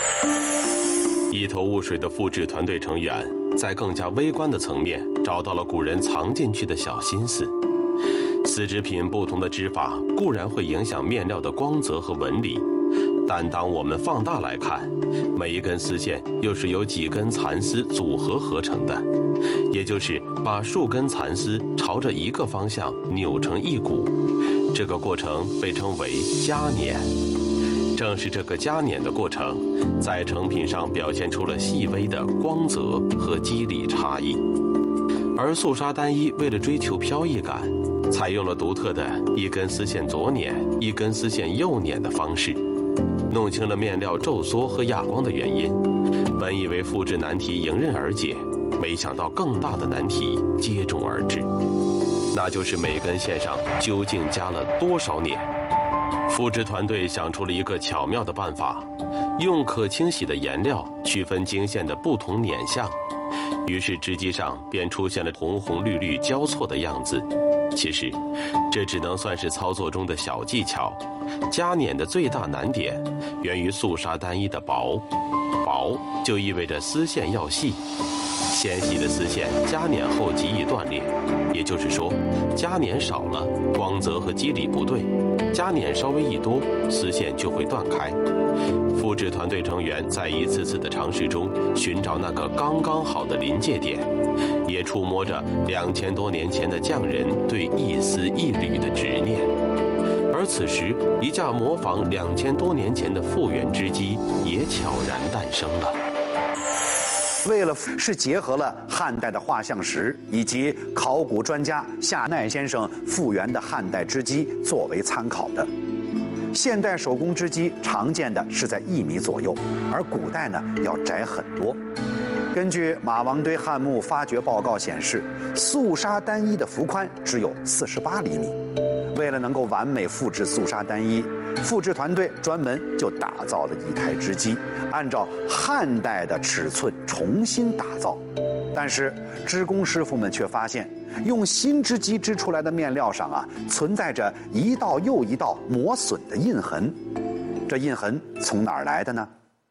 一头雾水的复制团队成员，在更加微观的层面找到了古人藏进去的小心思。丝织品不同的织法固然会影响面料的光泽和纹理，但当我们放大来看，每一根丝线又是由几根蚕丝组合合成的，也就是把数根蚕丝朝着一个方向扭成一股，这个过程被称为夹捻。正是这个夹捻的过程，在成品上表现出了细微的光泽和肌理差异。而素纱单衣为了追求飘逸感，采用了独特的一根丝线左捻一根丝线右捻的方式，弄清了面料皱缩和哑光的原因。本以为复制难题迎刃而解，没想到更大的难题接踵而至，那就是每根线上究竟加了多少捻。复制团队想出了一个巧妙的办法，用可清洗的颜料区分经线的不同捻向，于是织机上便出现了红红绿绿交错的样子。其实这只能算是操作中的小技巧，夹捻的最大难点源于素纱单衣的薄，薄就意味着丝线要细，纤细的丝线夹捻后极易断裂，也就是说夹捻少了光泽和肌理不对，夹捻稍微一多丝线就会断开。复制团队成员在一次次的尝试中寻找那个刚刚好的临界点，也触摸着2000多年前的匠人对一丝一缕的执念。而此时一架模仿2000多年前的复原织机也悄然诞生了。 为了是结合了汉代的画像石以及考古专家夏奈先生复原的汉代织机作为参考的。现代手工织机常见的是在1米左右，而古代呢要窄很多。根据马王堆汉墓发掘报告显示，素纱单衣的幅宽只有48厘米。为了能够完美复制素纱单衣，复制团队专门就打造了一台织机，按照汉代的尺寸重新打造。但是织工师傅们却发现，用新织机织出来的面料上存在着一道又一道磨损的印痕。这印痕从哪儿来的呢？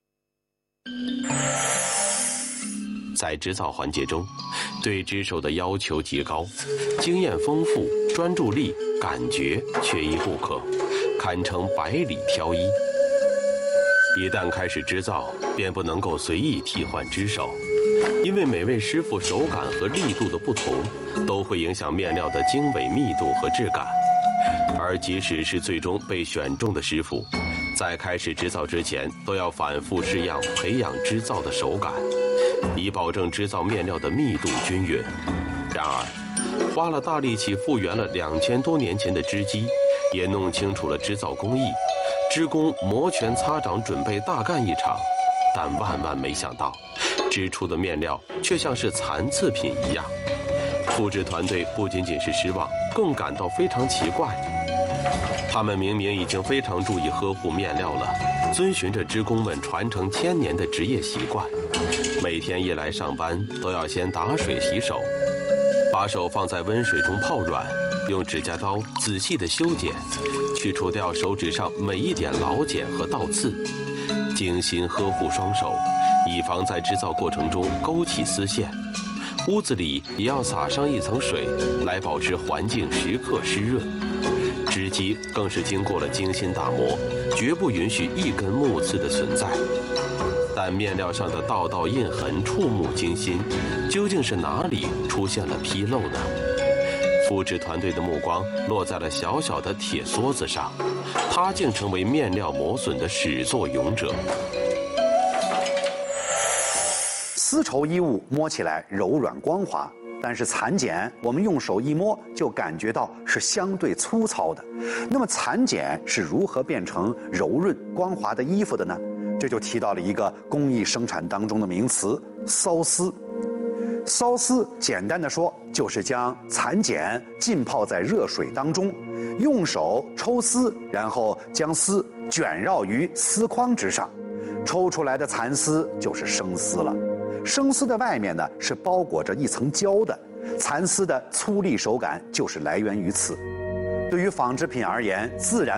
在织造环节中，对织手的要求极高，经验丰富，专注力、感觉缺一不可，堪称百里挑一。一旦开始织造，便不能够随意替换织手，因为每位师傅手感和力度的不同，都会影响面料的经纬密度和质感。而即使是最终被选中的师傅，在开始织造之前，都要反复试样，培养织造的手感，以保证织造面料的密度均匀。然而，花了大力气复原了2000多年前的织机，也弄清楚了织造工艺，织工摩拳擦掌准备大干一场，但万万没想到，织出的面料却像是残次品一样。复制团队不仅仅是失望，更感到非常奇怪。他们明明已经非常注意呵护面料了，遵循着织工们传承1000年的职业习惯，每天一来上班都要先打水洗手，把手放在温水中泡软，用指甲刀仔细地修剪，去除掉手指上每一点老茧和倒刺，精心呵护双手，以防在织造过程中勾起丝线。屋子里也要撒上一层水，来保持环境时刻湿润。织机更是经过了精心打磨，绝不允许一根木刺的存在。但面料上的道道印痕触目惊心，究竟是哪里出现了纰漏呢？复制团队的目光落在了小小的铁梭子上，它竟成为面料磨损的始作俑者。 丝绸衣物摸起来柔软光滑，但是蚕茧我们用手一摸就感觉到是相对粗糙的。那么蚕茧是如何变成柔润光滑的衣服的呢？这就提到了一个工艺生产当中的名词——缫丝。缫丝简单的说，就是将蚕茧浸泡在热水当中，用手抽丝，然后将丝卷绕于丝筐之上，抽出来的蚕丝就是生丝了。生丝的外面呢是包裹着一层胶的，蚕丝的粗粝手感就是来源于此。对于纺织品而言，自然